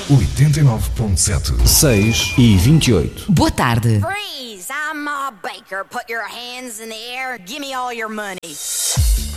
89.7. 6h28. Boa tarde. Freeze! I'm Ma Baker. Put your hands in the air. Give me all your money.